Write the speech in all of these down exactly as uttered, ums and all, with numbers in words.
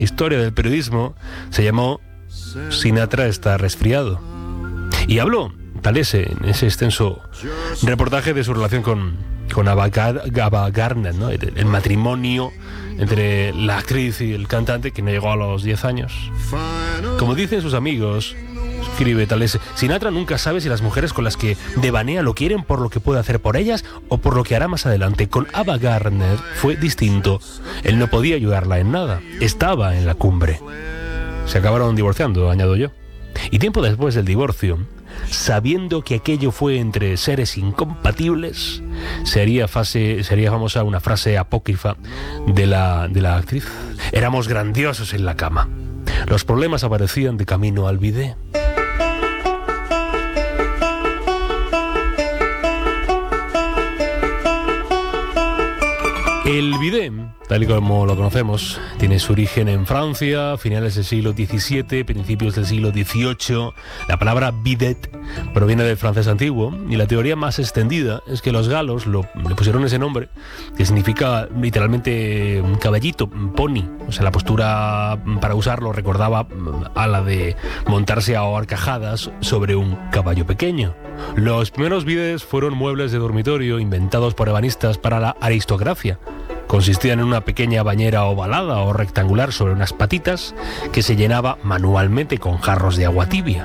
historia del periodismo se llamó Sinatra está resfriado. Y habló Talese en ese extenso reportaje de su relación con, con Ava Gardner, ¿no? el, el matrimonio entre la actriz y el cantante, que no llegó a los diez años. Como dicen sus amigos, escribe Talese, Sinatra nunca sabe si las mujeres con las que devanea lo quieren por lo que puede hacer por ellas o por lo que hará más adelante. Con Ava Gardner fue distinto. Él no podía ayudarla en nada. Estaba en la cumbre. Se acabaron divorciando, añado yo. Y tiempo después del divorcio, sabiendo que aquello fue entre seres incompatibles, sería, fase, sería famosa una frase apócrifa de la, de la actriz. Éramos grandiosos en la cama. Los problemas aparecían de camino al bidé. El bidé, tal y como lo conocemos, tiene su origen en Francia, finales del siglo diecisiete, principios del siglo dieciocho. La palabra bidet proviene del francés antiguo y la teoría más extendida es que los galos lo, le pusieron ese nombre, que significa literalmente un caballito, un pony. O sea, la postura para usarlo recordaba a la de montarse a horcajadas sobre un caballo pequeño. Los primeros bidets fueron muebles de dormitorio inventados por ebanistas para la aristocracia. Consistían en una pequeña bañera ovalada o rectangular sobre unas patitas que se llenaba manualmente con jarros de agua tibia.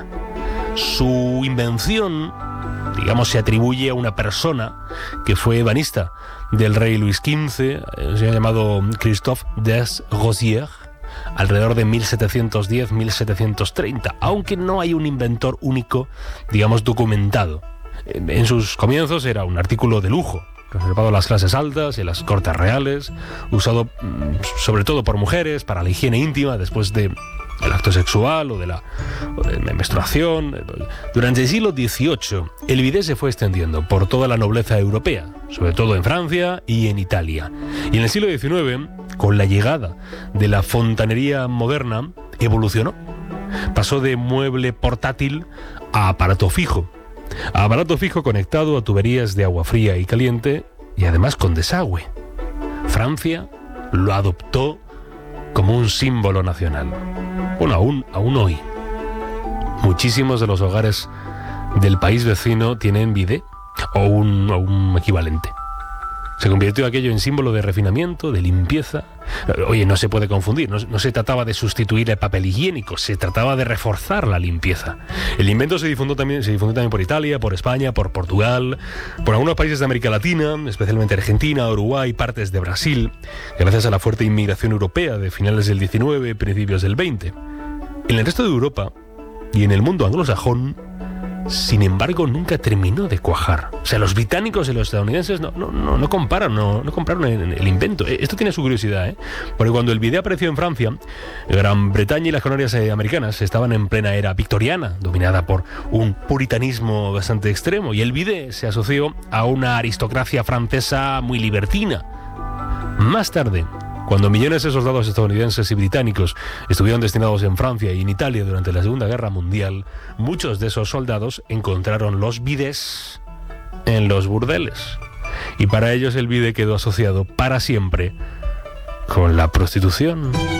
Su invención, digamos, se atribuye a una persona que fue ebanista del rey Luis quince, se ha llamado Christophe des Rosières, alrededor de mil setecientos diez a mil setecientos treinta, aunque no hay un inventor único, digamos, documentado. En sus comienzos era un artículo de lujo, reservado a las clases altas y a las cortes reales, usado sobre todo por mujeres para la higiene íntima después de el acto sexual o de la, o de la menstruación. Durante el siglo dieciocho, el bidé se fue extendiendo por toda la nobleza europea, sobre todo en Francia y en Italia. Y en el siglo diecinueve, con la llegada de la fontanería moderna, evolucionó. Pasó de mueble portátil a aparato fijo. A aparato fijo conectado a tuberías de agua fría y caliente y además con desagüe. Francia lo adoptó como un símbolo nacional. Bueno, aún, aún hoy, muchísimos de los hogares del país vecino tienen bidé o un, o un equivalente. Se convirtió aquello en símbolo de refinamiento, de limpieza. Oye, no se puede confundir, no, no se trataba de sustituir el papel higiénico, se trataba de reforzar la limpieza. El invento se difundió también, se difundió también por Italia, por España, por Portugal, por algunos países de América Latina, especialmente Argentina, Uruguay, partes de Brasil, gracias a la fuerte inmigración europea de finales del diecinueve, principios del veinte. En el resto de Europa y en el mundo anglosajón, sin embargo, nunca terminó de cuajar. O sea, los británicos y los estadounidenses no, no, no, no comparan, no, no compraron el, el invento. Esto tiene su curiosidad, ¿eh? Porque cuando el bidé apareció en Francia, Gran Bretaña y las colonias americanas estaban en plena era victoriana, dominada por un puritanismo bastante extremo, y el bidé se asoció a una aristocracia francesa muy libertina. Más tarde, cuando millones de soldados estadounidenses y británicos estuvieron destinados en Francia y en Italia durante la Segunda Guerra Mundial, muchos de esos soldados encontraron los bidés en los burdeles. Y para ellos el bidé quedó asociado para siempre con la prostitución.